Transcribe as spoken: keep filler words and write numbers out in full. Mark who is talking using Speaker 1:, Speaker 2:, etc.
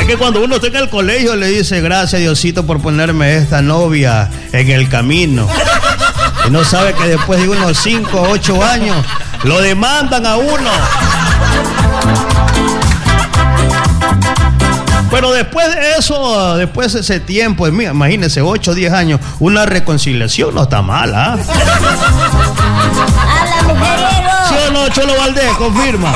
Speaker 1: que cuando uno está en el colegio le dice, gracias Diosito por ponerme esta novia en el camino. Y no sabe que después de unos cinco o ocho años lo demandan a uno. Pero después de eso, después de ese tiempo, imagínense, ocho o diez años, una reconciliación no está mala. ¿Ah?
Speaker 2: ¡Habla, mujeriego!
Speaker 1: ¿Sí o no, Cholo Valdés? Confirma.